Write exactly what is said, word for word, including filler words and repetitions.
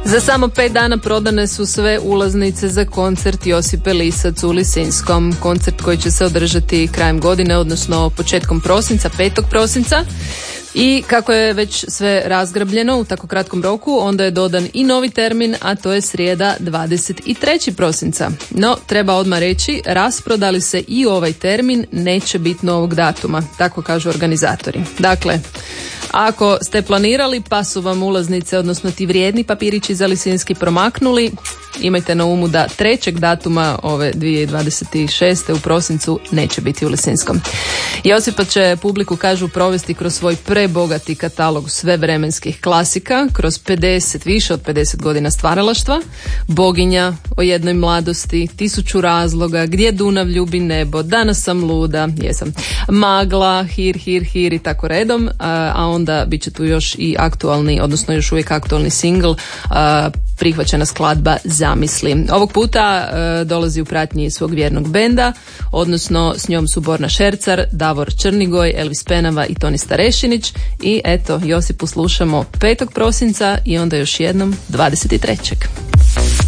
Za samo pet dana prodane su sve ulaznice za koncert Josipe Lisac u Lisinskom. Koncert koji će se održati krajem godine, odnosno početkom prosinca, petog prosinca. I kako je već sve razgrabljeno u tako kratkom roku, onda je dodan i novi termin, a to je srijeda dvadeset trećeg prosinca. No, treba odmah reći, rasprodali se i ovaj termin, neće biti novog datuma, tako kažu organizatori. Dakle, ako ste planirali pa su vam ulaznice, odnosno ti vrijedni papirići za Lisinski promaknuli, imajte na umu da trećeg datuma ove dvije tisuće dvadeset šeste u prosincu neće biti u Lisinskom. Josipa će publiku, kažu, provesti kroz svoj prebogati katalog svevremenskih klasika, kroz pedeset, više od pedeset godina stvaralaštva, Boginja, O jednoj mladosti, Tisuću razloga, Gdje Dunav ljubi nebo, Danas sam luda, jesam, Magla, Hir, hir, hir i tako redom, a, a onda bit će tu još i aktualni, odnosno još uvijek aktualni singl, a, prihvaćena skladba Zamisli. Ovog puta e, dolazi u pratnji svog vjernog benda, odnosno s njom su Borna Šercar, Davor Črnigoj, Elvis Penava i Toni Starešinić i eto, Josipu slušamo petog prosinca i onda još jednom dvadeset trećeg